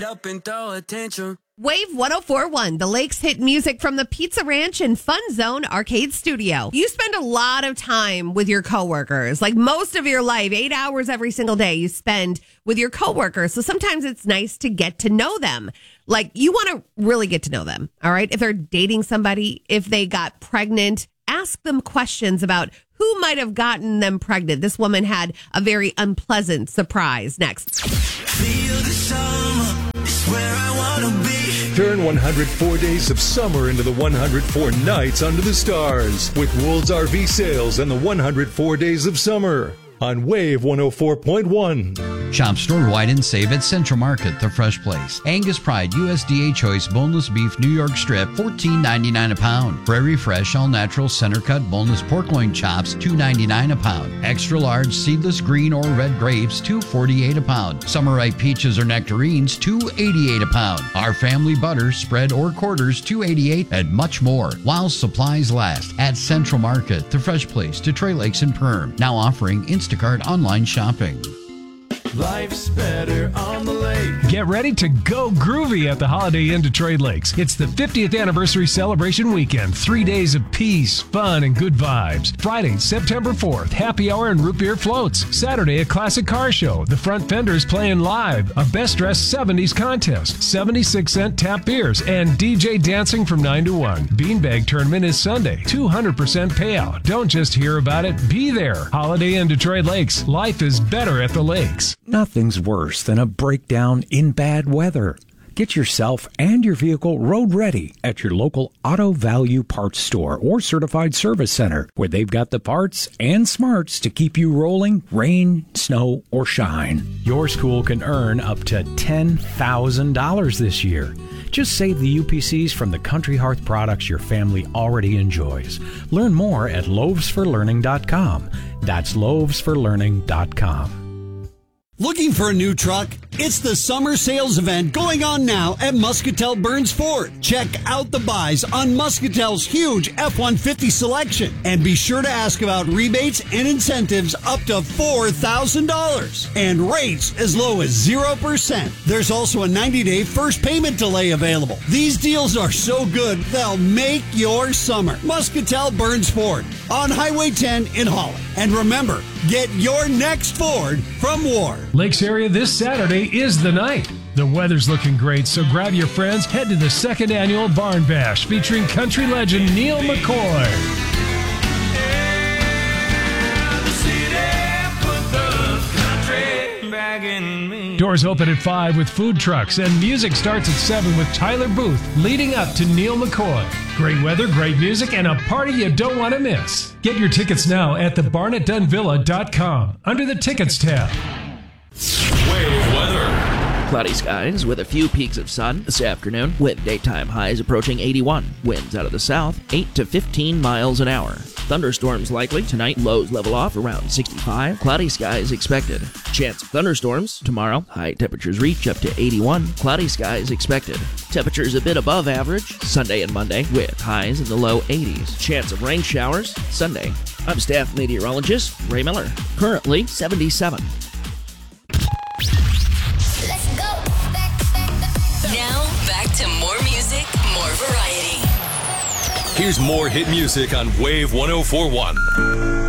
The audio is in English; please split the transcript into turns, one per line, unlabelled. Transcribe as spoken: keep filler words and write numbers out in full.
up and throw attention.
Wave one oh four point one, the Lakes hit music from the Pizza Ranch and Fun Zone Arcade Studio. You spend a lot of time with your coworkers, like most of your life, eight hours every single day you spend with your coworkers. So sometimes it's nice to get to know them. Like you want to really get to know them. All right. If they're dating somebody, if they got pregnant, ask them questions about who might have gotten them pregnant. This woman had a very unpleasant surprise. Next.
Feel the summer, it's where I want to be.
Turn one hundred four days of summer into the one hundred four nights under the stars with World's R V Sales and the one hundred four days of summer on Wave one oh four point one.
Shop store-wide and save at Central Market, the fresh place. Angus Pride U S D A Choice Boneless Beef New York Strip, fourteen ninety-nine a pound. Prairie Fresh All Natural Center Cut Boneless Pork Loin Chops, two ninety-nine a pound. Extra large seedless green or red grapes, two forty-eight a pound. Summer ripe peaches or nectarines, two eighty-eight a pound. Our family butter, spread or quarters, two eighty-eight, and much more. While supplies last at Central Market, the fresh place, Detroit Lakes and Perm. Now offering Instacart online shopping.
Life's better on the lake.
Get ready to go groovy at the Holiday Inn Detroit Lakes. It's the fiftieth anniversary celebration weekend. Three days of peace, fun, and good vibes. Friday, September fourth, happy hour and root beer floats. Saturday, a classic car show. The front fenders playing live. A best dressed seventies contest. seventy-six cent tap beers. And D J dancing from nine to one. Beanbag tournament is Sunday. two hundred percent payout. Don't just hear about it. Be there. Holiday Inn Detroit Lakes. Life is better at the lakes.
Nothing's worse than a breakdown in bad weather. Get yourself and your vehicle road ready at your local Auto Value Parts Store or Certified Service Center, where they've got the parts and smarts to keep you rolling, rain, snow, or shine. Your school can earn up to ten thousand dollars this year. Just save the U P Cs from the Country Hearth products your family already enjoys. Learn more at loaves for learning dot com. That's loaves for learning dot com.
Looking for a new truck? It's the summer sales event going on now at Muscatel Burns Ford. Check out the buys on Muscatel's huge F one fifty selection. And be sure to ask about rebates and incentives up to four thousand dollars. And rates as low as zero percent. There's also a ninety-day first payment delay available. These deals are so good, they'll make your summer. Muscatel Burns Ford on Highway ten in Holland. And remember, get your next Ford from Ward.
Lakes area this Saturday is the night. The weather's looking great, so grab your friends, head to the second annual Barn Bash featuring country legend Neil McCoy. Doors open at five with food trucks, and music starts at seven with Tyler Booth leading up to Neil McCoy. Great weather, great music, and a party you don't want to miss. Get your tickets now at the barnett dunn villa dot com under the Tickets tab.
Wave weather.
Cloudy skies with a few peaks of sun this afternoon, with daytime highs approaching eighty-one. Winds out of the south, eight to fifteen miles an hour. Thunderstorms likely tonight, lows level off around sixty-five. Cloudy skies expected. Chance of thunderstorms tomorrow. High temperatures reach up to eighty-one. Cloudy skies expected. Temperatures a bit above average Sunday and Monday with highs in the low eighties. Chance of rain showers Sunday. I'm staff meteorologist Ray Miller. Currently seventy-seven.
Let's go. Now back to more music, more variety.
Here's more hit music on Wave one oh four point one.